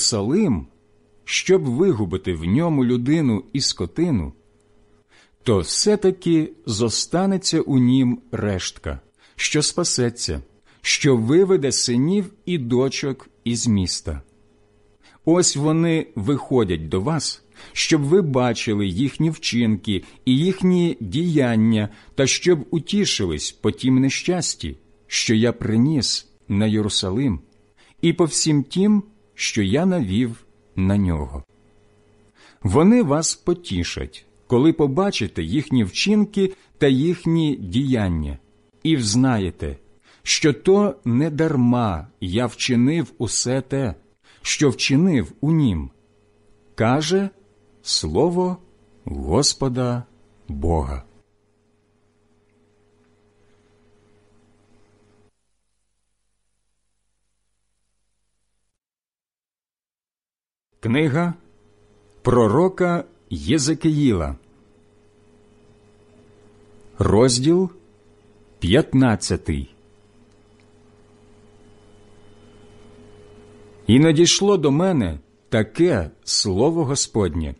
Єрусалим, щоб вигубити в ньому людину і скотину, то все-таки зостанеться у нім рештка, що спасеться, що виведе синів і дочок із міста. Ось вони виходять до вас, щоб ви бачили їхні вчинки і їхні діяння, та щоб утішились по тім нещасті, що я приніс на Єрусалим, і по всім тім, що я навів на нього. Вони вас потішать, коли побачите їхні вчинки та їхні діяння, і взнаєте, що то не дарма я вчинив усе те, що вчинив у нім, каже слово Господа Бога. Книга пророка Єзекиїла, розділ 15. І надійшло до мене таке слово Господнє.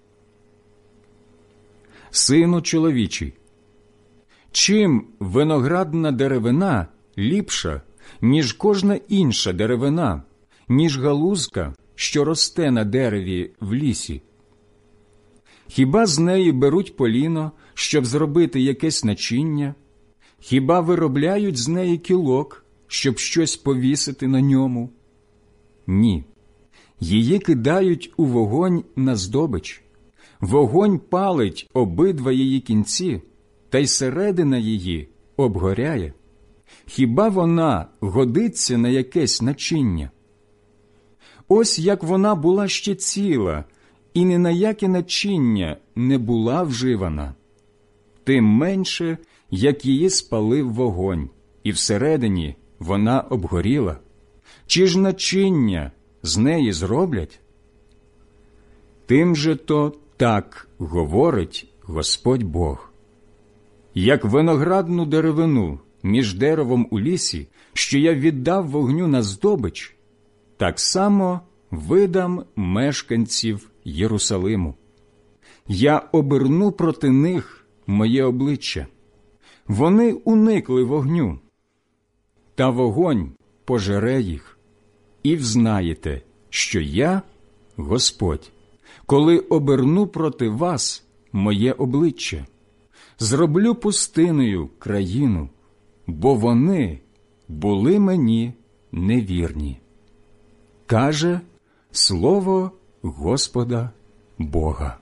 Сину чоловічий, чим виноградна деревина ліпша, ніж кожна інша деревина, ніж галузка, що росте на дереві в лісі? Хіба з неї беруть поліно, щоб зробити якесь начиння? Хіба виробляють з неї кілок, щоб щось повісити на ньому? Ні. Її кидають у вогонь на здобич. Вогонь палить обидва її кінці, та й середина її обгоряє. Хіба вона годиться на якесь начиння? Ось як вона була ще ціла, і ні на яке начиння не була вживана, тим менше, як її спалив вогонь, і всередині вона обгоріла. Чи ж начиння з неї зроблять? Тим же то так говорить Господь Бог. Як виноградну деревину між деревом у лісі, що я віддав вогню на здобич, так само видам мешканців Єрусалиму. Я оберну проти них моє обличчя. Вони уникли вогню, та вогонь пожере їх. І взнаєте, що я Господь, коли оберну проти вас моє обличчя, зроблю пустиною країну, бо вони були мені невірні. Каже слово Господа Бога.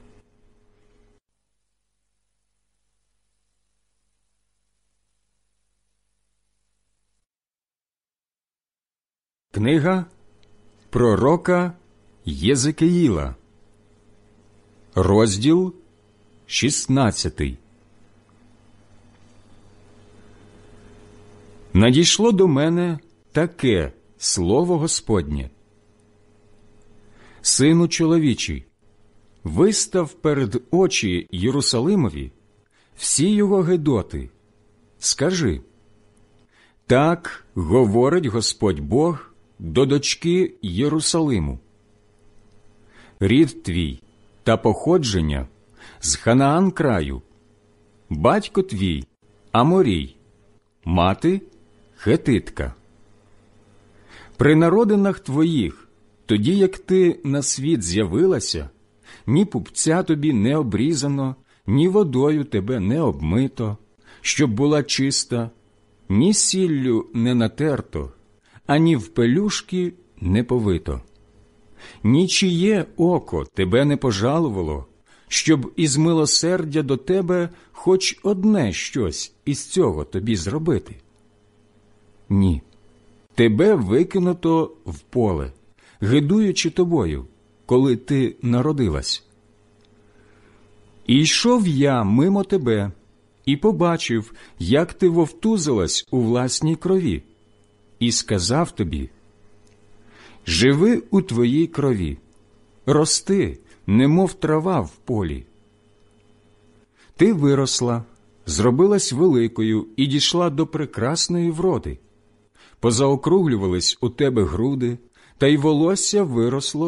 Книга пророка Єзекиїла, розділ 16. Надійшло до мене таке слово Господнє. Сину чоловічий, вистав перед очі Єрусалимові всі його гидоти. Скажи: так говорить Господь Бог до дочки Єрусалиму. Рід твій та походження з Ханаан краю, батько твій Аморій, мати Хетитка. При народинах твоїх, тоді як ти на світ з'явилася, ні пупця тобі не обрізано, ні водою тебе не обмито, щоб була чиста, ні сіллю не натерто, ані в пелюшки не повито. Нічиє око тебе не пожалувало, щоб із милосердя до тебе хоч одне щось із цього тобі зробити. Ні, тебе викинуто в поле, гидуючи тобою, коли ти народилась. І йшов я мимо тебе, і побачив, як ти вовтузилась у власній крові, і сказав тобі: живи у твоїй крові, рости, немов трава в полі. Ти виросла, зробилась великою і дійшла до прекрасної вроди. Позаокруглювались у тебе груди, та й волосся виросло